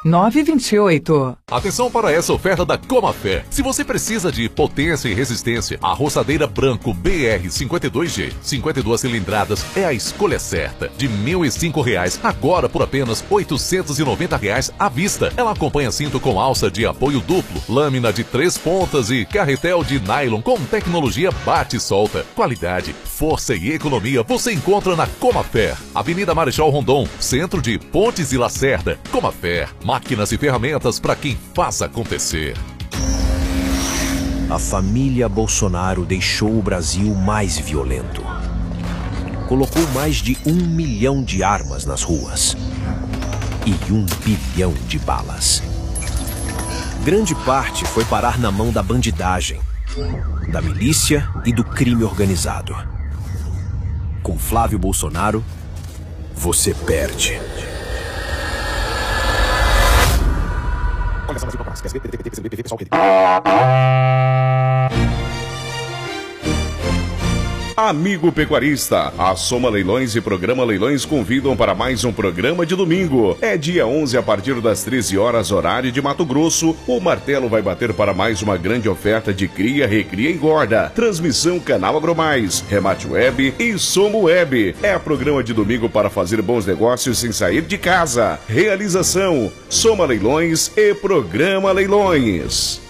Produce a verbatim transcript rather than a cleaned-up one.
nove dois oito. Atenção para essa oferta da Comafé. Se você precisa de potência e resistência, a roçadeira Branco B R cinquenta e dois G, cinquenta e duas cilindradas, é a escolha certa. De mil e cinco reais, agora por apenas oitocentos e noventa reais à vista. Ela acompanha cinto com alça de apoio duplo, lâmina de três pontas e carretel de nylon com tecnologia bate e solta. Qualidade, força e economia você encontra na Comafé. Avenida Marechal Rondon, centro de Pontes e Lacerda. Comafé, máquinas e ferramentas para quem faz acontecer. A família Bolsonaro deixou o Brasil mais violento. Colocou mais de um milhão de armas nas ruas e um bilhão de balas. Grande parte foi parar na mão da bandidagem, da milícia e do crime organizado. Com Flávio Bolsonaro, você perde. Amigo pecuarista, a Soma Leilões e Programa Leilões convidam para mais um programa de domingo. É dia onze a partir das treze horas, horário de Mato Grosso. O martelo vai bater para mais uma grande oferta de cria, recria e engorda. Transmissão Canal Agromais, Remate Web e Soma Web. É programa de domingo para fazer bons negócios sem sair de casa. Realização Soma Leilões e Programa Leilões.